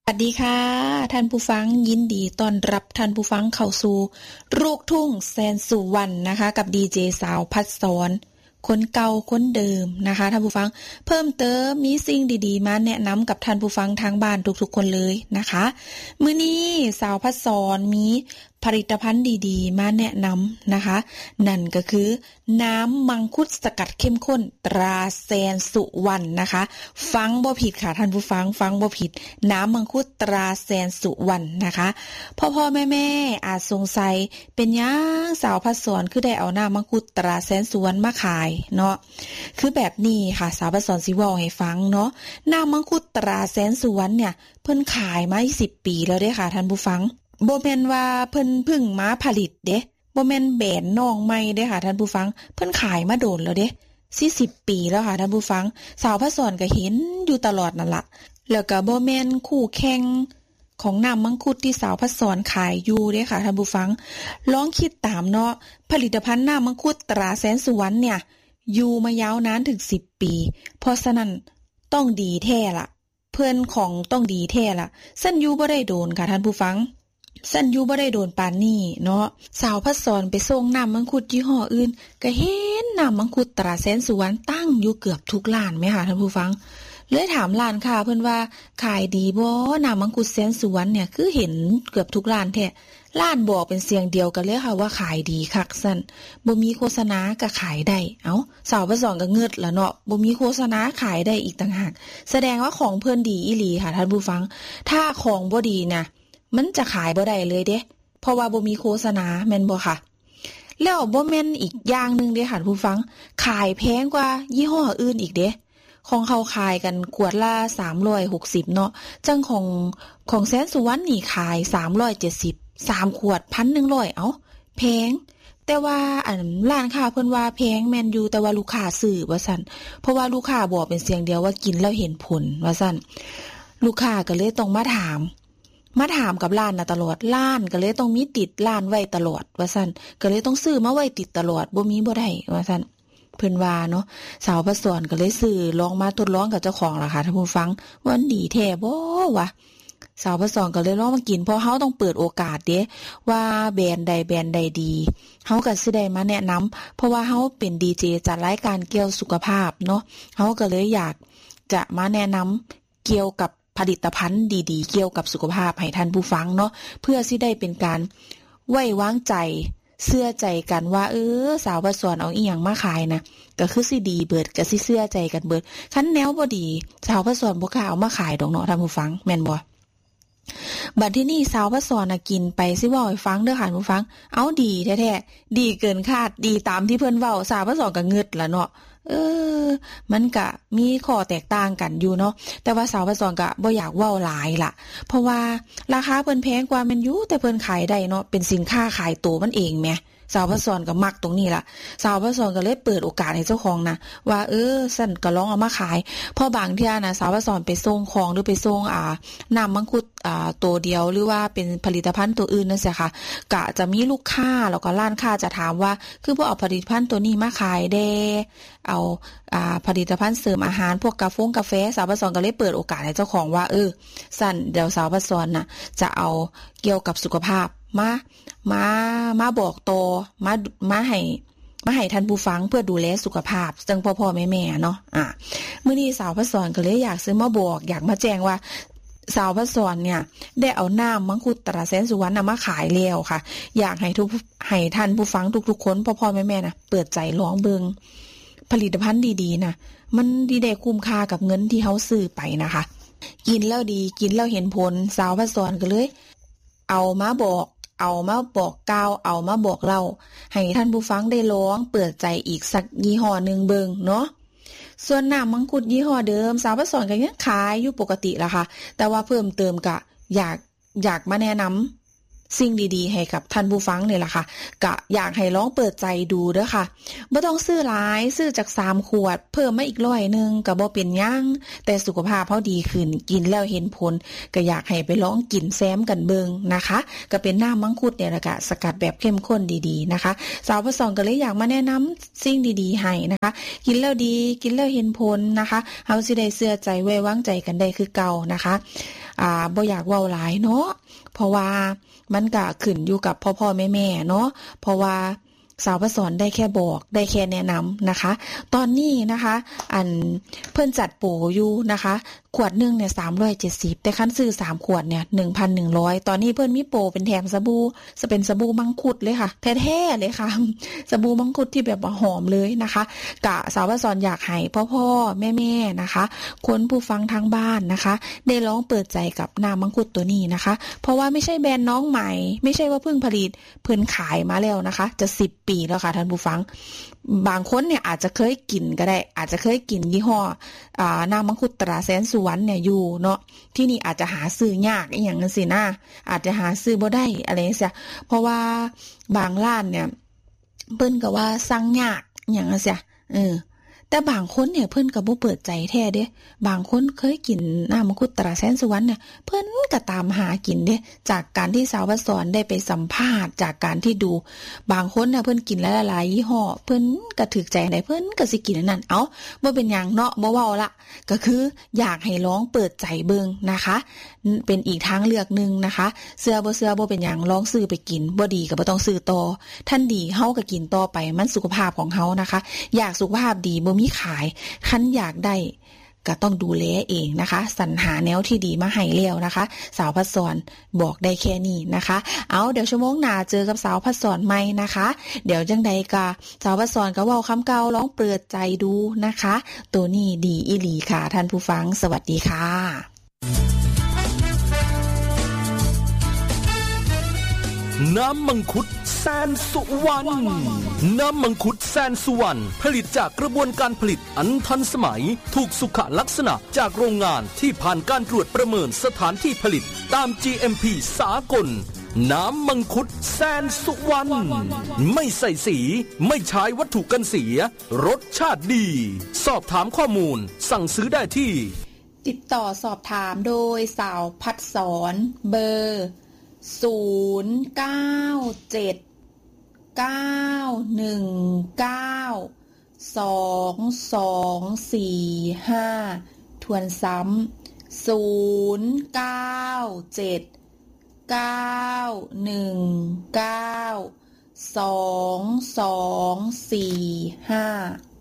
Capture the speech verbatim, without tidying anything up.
สวัสดีค่ะท่านผู้ฟังยินดีต้อนรับท่านผู้ฟังเข้าสู่ลูกทุ่งแสนสุวรรณนะคะกับดีเจสาวพัดสอนคนเก่าคนเดิมนะคะท่านผู้ฟังเพิ่มเติมมีสิ่งดีๆมาแนะนำกับท่านผู้ฟังทางบ้านทุกๆคนเลยนะคะมื้อนี้สาวพัดสอนมีผลิตภัณฑ์ดีๆมาแนะนำนะคะนั่นก็คือน้ำมังคุดสกัดเข้มข้นตราแสนสุวรรณนะคะฟังบ่ผิดค่ะท่านผู้ฟังฟังบ่ผิดน้ำมังคุดตราแสนสุวรรณนะคะพ่อพ่อแม่แม่อาจสงสัยเป็นยังสาวพัดสอนคือได้เอาน้ำมังคุดตราแสนสุวรรณมาขายเนาะคือแบบนี้ค่ะสาวพัดสอนสิเว้าให้ฟังเนาะน้ำมังคุดตราแสนสุวรรณเนี่ยเพิ่นขายมาสิบปีแล้วเด้ค่ะท่านผู้ฟังบ่แม่นว่าเพิ่นเพิ่งมาผลิตเด้บ่แม่นแบรนด์น้องใหม่เด้ค่ะท่านผู้ฟังเพิ่นขายมาโดนแล้วเด้สี่สิบปีแล้วค่ะท่านผู้ฟังสาวพัดสอนก็เห็นอยู่ตลอดนั่นล่ะแล้วก็บ่แม่นคู่แข่งของน้ำมังคุดที่สาวพัดสอนขายอยู่เด้ค่ะท่านผู้ฟังลองคิดตามเนาะผลิตภัณฑ์น้ำมังคุดตราแสนสุวรรณเนี่ยอยู่มายาวนานถึงสิบปีเพราะฉะนั้นต้องดีแท้ล่ะเพิ่นของต้องดีแท้ล่ะซั่นอยู่บ่ได้โดนค่ะท่านผู้ฟังสั่นอยู่บ่ได้โดนปานนี้เนาะสาวพัดสอนไปส่งน้ำมังคุดยี่ห้ออื่นก็เห็นน้ำมังคุดตราแสนสุวรรณตั้งอยู่เกือบทุกร้านแม่ค่ะท่านผู้ฟังเลยถามร้านค้าเพิ่นว่าขายดีบ่น้ำมังคุดแสนสุวรรณเนี่ยคือเห็นเกือบทุกร้านแท้ร้านบอกเป็นเสียงเดียวกันเลยค่ะว่าขายดีคักซั่นบ่มีโฆษณาก็ขายได้เอ้าสาวพัดสอนก็เงิดล่ะเนาะบ่มีโฆษณาขายได้อีกต่างหากแสดงว่าของเพิ่นดีอีหลีค่ะท่านผู้ฟังถ้าของบ่ดีนะมันจะขายบ่ได้เลยเด้เพราะว่าบ่มีโฆษณาแม่นบ่ค่ะแล้วบ่แม่นอีกอย่างนึงเด้ค่ะผู้ฟังขายแพงกว่ายี่ห้ออื่นอีกเด้ของเขาขายกันขวดละสามร้อยหกสิบเนาะจังของของแสนสุวรรณนี่ขายสามร้อยเจ็ดสิบ สามขวด หนึ่งพันหนึ่งร้อย เอ้าแพงแต่ว่าอันร้านค้าเพิ่นว่าแพงแม่นอยู่แต่ว่าลูกค้าซื้อว่าซั่นเพราะว่าลูกค้าบอกเป็นเสียงเดียวว่ากินแล้วเห็นผลว่าซั่นลูกค้าก็เลยต้องมาถามมาถามกับร้านน่ะตลอดร้านก็เลยต้องมีติดร้านไว้ตลอดว่าซั่นก็เลยต้องซื้อมาไว้ติดตลอดบ่มีบ่ได้ว่าซั่นเพิ่นว่าเนาะสาวพัดสอนก็เลยซื้อลองมาทดลองกับเจ้าของล่ะค่ะท่านผู้ฟังว่ามันดีแท้บ่วะสาวพัดสอนก็เลยลองมากินเพราะเฮาต้องเปิดโอกาสเด้ว่าแบรนด์ใดแบรนด์ใดดีเฮาก็สิได้มาแนะนำเพราะว่าเฮาเป็นดีเจจัดรายการเกี่ยวสุขภาพเนาะเฮาก็เลยอยากจะมาแนะนำเกี่ยวกับผลิตภัณฑ์ดีๆเกี่ยวกับสุขภาพให้ท่านผู้ฟังเนาะเพื่อสิได้เป็นการไว้วางใจเชื่อใจกันว่าเออสาวพัดสอนเอาอีหยังมาขายนะก็คือสิดีเบิดก็สิเชื่อใจกันเบิดคันแนวบ่ดีสาวพัดสอนบ่กล้าเอามาขายดอกเนาะท่านผู้ฟังแม่นบ่บัดที่นี่สาวพัดสอนน่ะกินไปสิเว้าให้ฟังเด้อค่ะผู้ฟังเอาดีแท้ๆดีเกินคาดดีตามที่เพิ่นเว้าสาวพัดสอนก็งึดล่ะเนาะเออมันก็มีข้อแตกต่างกันอยู่เนาะแต่ว่าสาวพัดสอนก็บ่อยากเว้าหลายล่ะเพราะว่าราคาเพิ่นแพงกว่าแม่นอยู่แต่เพิ่นขายได้เนาะเป็นสินค้าขายตัวมันเองแหมสาวพัดสอนก็มักตรงนี้ล่ะสาวพัดสอนก็เลยเปิดโอกาสให้เจ้าของนะว่าเออสั่นก็ลองเอามาขายเพราะบางเที่ยนะสาวพัดสอนไปส่งของหรือไปส่งอ่าน้ำมังคุดอ่าตัวเดียวหรือว่าเป็นผลิตภัณฑ์ตัวอื่นนั่นสิค่ะก็จะมีลูกค้าแล้วก็ร้านค้าจะถามว่าคือบ่เอาผลิตภัณฑ์ตัวนี้มาขายเด้เอาอ่าผลิตภัณฑ์เสริมอาหารพวกกาแฟกาแฟสาวพัดสอนก็เลยเปิดโอกาสให้เจ้าของว่าเออสั่นเดี๋ยวสาวพัดสอนน่ะจะเอาเกี่ยวกับสุขภาพมามามาบอกโตมามาให้มาให้ท่านผู้ฟังเพื่อดูแลสุขภาพจังพ่อๆแม่ๆเนาะอ่ะมื้อนี้สาวพัดสอนก็เลยอยากซื้อมาบอกอยากมาแจ้งว่าสาวพัดสอนเนี่ยได้เอาน้ำมังคุดตราแสนสุวรรณมาขายแล้วค่ะอยากให้ทุกให้ท่านผู้ฟังทุกๆคนพ่อๆแม่ๆนะเปิดใจลองเบิ่งผลิตภัณฑ์ดีๆนะมันดีได้คุ้มค่ากับเงินที่เฮาซื้อไปนะคะกินแล้วดีกินแล้วเห็นผลสาวพัดสอนก็เลยเอามาบอกเอามาบอกกล่าวเอามาบอกเล่าให้ท่านผู้ฟังได้ลองเปิดใจอีกสักยี่ห้อนึงเบิ่งเนาะส่วนน้ำมังคุดยี่ห้อเดิมสาวพัดสอนก็ยังขายอยู่ปกติล่ะค่ะแต่ว่าเพิ่มเติมก็อยากอยากมาแนะนำสิ่งดีๆให้กับท่านผู้ฟังเนี่ยแหละค่ะก็อยากให้ลองเปิดใจดูเด้อค่ะบ่ต้องซื้อหลายซื้อจากสามขวดเพิ่มมาอีกร้อยนึงก็บ่เป็นหยังแต่สุขภาพเฮาดีขึ้นกินแล้วเห็นผลก็อยากให้ไปลองกินแซมกันเบิงนะคะก็เป็นน้ำมังคุดเนี่ยแหละค่ะสกัดแบบเข้มข้นดีๆนะคะสาวประสองก็เลยอยากมาแนะนำสิ่งดีๆให้นะคะกินแล้วดีกินแล้วเห็นผลนะคะเฮาสิได้เชื่อใจไว้วางใจกันได้คือเก่านะคะอ่าบ่อยากเว้าหลายเนาะเพราะว่ามันก็ขึ้นอยู่กับพ่อๆแม่ๆเนาะเพราะว่าสาวประสอนได้แค่บอกได้แค่แนะนำนะคะตอนนี้นะคะอันเพิ่นจัดโปรอยู่นะคะขวดนึงเนี่ยสามร้อยเจ็ดสิบแต่คันซื้อสามขวดเนี่ย หนึ่งพันหนึ่งร้อย ตอนนี้เพิ่นมีโปรเป็นแถมสบู่จะเป็นสบู่มังคุดเลยค่ะแท้ๆเลยค่ะสบู่มังคุดที่แบบว่าหอมเลยนะคะกะสาวประสอนอยากให้พ่อๆแม่ๆนะคะคนผู้ฟังทางบ้านนะคะได้ลองเปิดใจกับน้ำมังคุดตัวนี้นะคะเพราะว่าไม่ใช่แบรนด์น้องใหม่ไม่ใช่ว่าเพิ่งผลิตเพิ่นขายมาแล้วนะคะจะสิบปีแล้วค่ะท่านผู้ฟังบางคนเนี่ยอาจจะเคยกินก็ได้อาจจะเคยกินยี่ห้ออ่าน้ำมังคุดตราแสนสุวรรณเนี่ยอยู่เนาะที่นี่อาจจะหาซื้อยากอีหยังจังซี่นะอาจจะหาซื้อบ่ได้อะไรจังซี่เพราะว่าบางร้านเนี่ยเพิ่นก็ว่าสั่งยากอีหยังจังซี่เออแต่บางคนเนี่ยเพิ่นก็บ่เปิดใจแท้เด้บางคนเคยกินน้ำมังคุดตราแสนสุวรรณเนี่ยเพิ่นก็ตามหากินเด้จากการที่สาวประสอนได้ไปสัมภาษณ์จากการที่ดูบางคนน่ะเพิ่นกินหลายๆยี่ห้อเพิ่นก็ถูกใจได้เพิ่นก็สิกินอันนั้นเอ้าบ่เป็นหยังเนาะบ่เว้าละก็คืออยากให้ลองเปิดใจเบิ่งนะคะเป็นอีกทางเลือกนึงนะคะเสื้อบ่เสื้อบ่เป็นหยังลองซื้อไปกินบ่ดีก็บ่ต้องซื้อต่อท่านดีเฮาก็กินต่อไปมันสุขภาพของเฮานะคะอยากสุขภาพดีบ่มีขายคันอยากได้ก็ต้องดูแลเองนะคะสรรหาแนวที่ดีมาให้แล้วนะคะสาวพัดสอนบอกได้แค่นี้นะคะเอาเดี๋ยวชั่วโมงหน้าเจอกับสาวพัดสอนใหม่นะคะเดี๋ยวจังใดก็สาวพัดสอนก็เว้าคำเก่าลองเปิดใจดูนะคะตัวนี้ดีอีหลีค่ะท่านผู้ฟังสวัสดีค่ะน้ำมังคุดแสนสุวรรณน้ำมังคุดแสนสุวรรณผลิตจากกระบวนการผลิตอันทันสมัยถูกสุขลักษณะจากโรงงานที่ผ่านการตรวจประเมินสถานที่ผลิตตาม จี เอ็ม พี สากลน้ำมังคุดแสนสุวรรณไม่ใส่สีไม่ใช้วัตถุกันเสียรสชาติดีสอบถามข้อมูลสั่งซื้อได้ที่ติดต่อสอบถามโดยสาวพัดสอนเบอร์ศูนย์ เก้า เจ็ด เก้า หนึ่ง เก้า สอง สอง สี่ ห้าทวนซ้ำศูนย์ เก้า เจ็ด เก้า หนึ่ง เก้า สอง สอง สี่ ห้า